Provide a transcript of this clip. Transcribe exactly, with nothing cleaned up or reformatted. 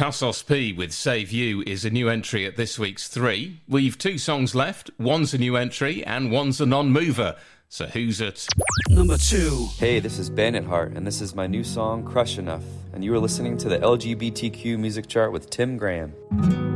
Tassos P with Save You is a new entry at this week's three. We've two songs left. One's a new entry and one's a non-mover. So who's at number two? Hey, this is Bandit Heart, and this is my new song, Crush Enough. And you are listening to the L G B T Q music chart with Tim Graham.